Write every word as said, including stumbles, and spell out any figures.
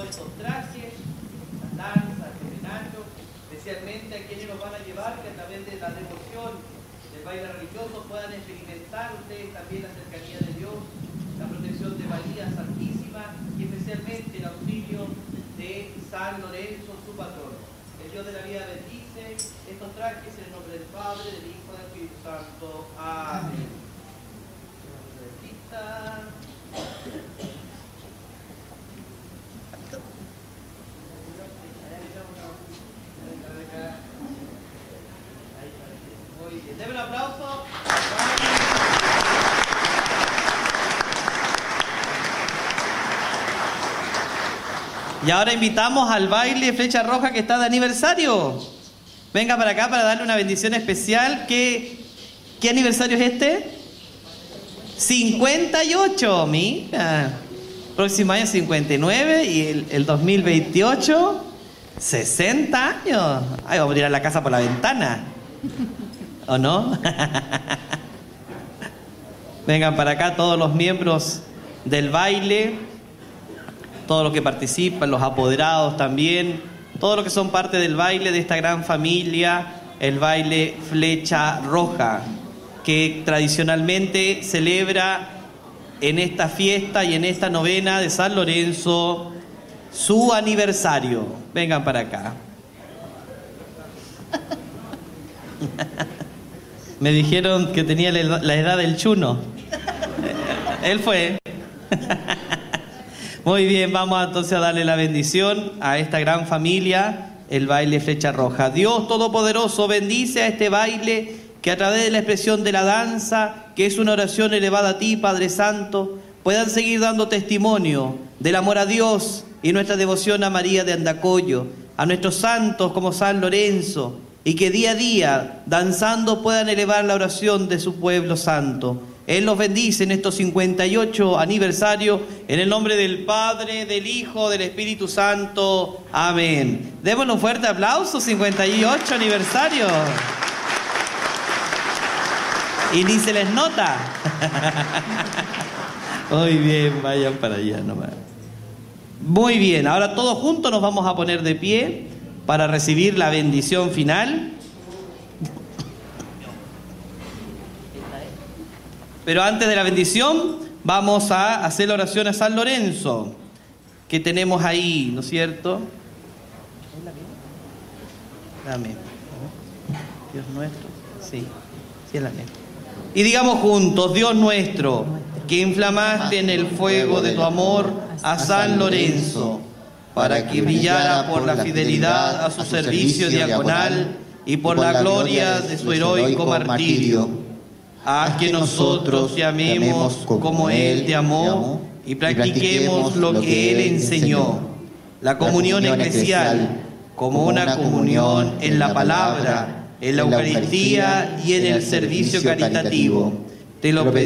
todos estos trajes, las danzas, el homenaje, especialmente a quienes nos van a llevar, que a través de la devoción del baile religioso puedan experimentar ustedes también la cercanía de Dios, la protección de María Santísima y especialmente el auxilio de San Lorenzo, su patrón. El Dios de la vida bendice estos trajes en el nombre del Padre, del Hijo y del Espíritu Santo. Amén. Muy bien, denme un aplauso. Y ahora invitamos al baile Flecha Roja que está de aniversario. Venga para acá para darle una bendición especial. ¿Qué, qué aniversario es este? cincuenta y ocho, mira. Próximo año cincuenta y nueve y el, el dos mil veintiocho, sesenta años. Ay, vamos a tirar la casa por la ventana. ¿O no? Vengan para acá todos los miembros del baile, todos los que participan, los apoderados también, todos los que son parte del baile de esta gran familia, el baile Flecha Roja, que tradicionalmente celebra en esta fiesta y en esta novena de San Lorenzo su aniversario. Vengan para acá. Me dijeron que tenía la edad del Chuno. Él fue. Muy bien, vamos entonces a darle la bendición a esta gran familia, el baile Flecha Roja. Dios Todopoderoso bendice a este baile que a través de la expresión de la danza, que es una oración elevada a ti, Padre Santo, puedan seguir dando testimonio del amor a Dios y nuestra devoción a María de Andacollo, a nuestros santos como San Lorenzo, y que día a día, danzando, puedan elevar la oración de su pueblo santo. Él los bendice en estos cincuenta y ocho aniversarios, en el nombre del Padre, del Hijo, del Espíritu Santo. Amén. Démosle un fuerte aplauso, cincuenta y ocho aniversario. Y ni se les nota. Muy bien, vayan para allá nomás. Muy bien, ahora todos juntos nos vamos a poner de pie para recibir la bendición final. Pero antes de la bendición, vamos a hacer la oración a San Lorenzo, que tenemos ahí, ¿no es cierto? Dame. Dios nuestro. Sí, sí es la misma. Y digamos juntos: Dios nuestro, que inflamaste en el fuego de tu amor a San Lorenzo, para que brillara por la fidelidad a su servicio diaconal y por la gloria de su heroico martirio. Haz que nosotros te amemos como Él te amó y practiquemos lo que Él enseñó. La comunión especial como una comunión en la palabra, en la Eucaristía y en el servicio caritativo. Te lo pedimos